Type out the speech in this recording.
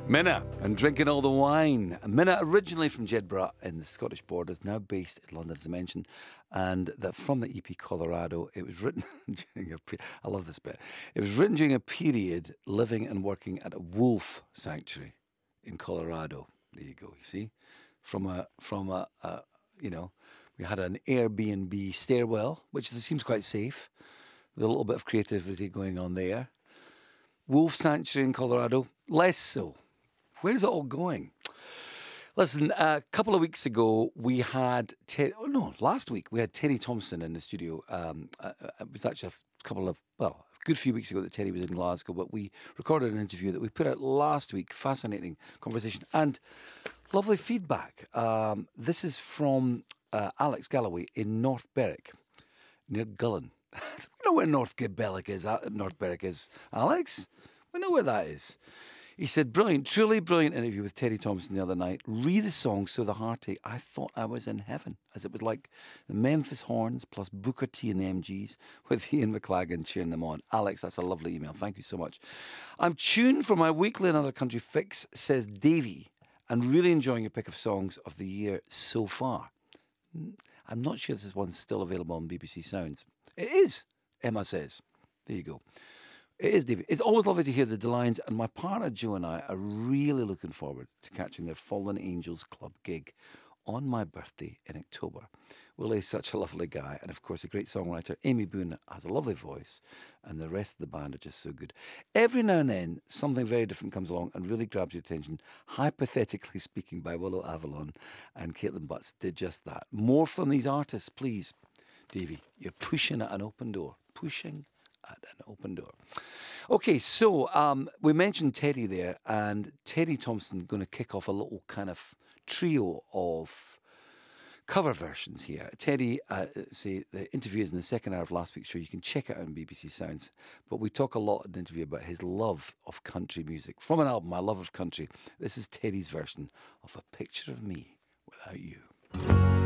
Minna and Drinking All the Wine. Minna, originally from Jedburgh in the Scottish borders, now based in London, as I mentioned, and that from the EP Colorado. It was written during I love this bit. It was written during a period living and working at a wolf sanctuary in Colorado. There you go. You see, we had an Airbnb stairwell, which seems quite safe, with a little bit of creativity going on there. Wolf sanctuary in Colorado, less so. Where's it all going? Listen, a couple of weeks ago, we had last week we had Terry Thompson in the studio. It was actually a good few weeks ago that Terry was in Glasgow, but we recorded an interview that we put out last week. Fascinating conversation and lovely feedback. This is from Alex Galloway in North Berwick, near Gullen. We know where North Berwick is, Alex. We know where that is. He said, brilliant, truly brilliant interview with Terry Thompson the other night. Read the song So the Heartache. I thought I was in heaven, as it was like the Memphis Horns plus Booker T and the MGs with Ian McLagan cheering them on. Alex, that's a lovely email. Thank you so much. I'm tuned for my weekly Another Country fix, says Davey, and really enjoying your pick of songs of the year so far. I'm not sure this one's still available on BBC Sounds. It is, Emma says. There you go. It is, David. It's always lovely to hear the DeLines, and my partner Joe and I are really looking forward to catching their Fallen Angels Club gig on my birthday in October. Willie is such a lovely guy, and of course a great songwriter. Amy Boone has a lovely voice, and the rest of the band are just so good. Every now and then, something very different comes along and really grabs your attention. Hypothetically Speaking by Willow Avalon and Caitlin Butts did just that. More from these artists, please. Davey, you're pushing at an open door. Pushing at an open door. Okay, so we mentioned Terry there, and Terry Thompson going to kick off a little kind of trio of cover versions here. Terry, the interview is in the second hour of last week's show. You can check it out on BBC Sounds. But we talk a lot in the interview about his love of country music. From an album, My Love of Country, this is Terry's version of A Picture of Me Without You.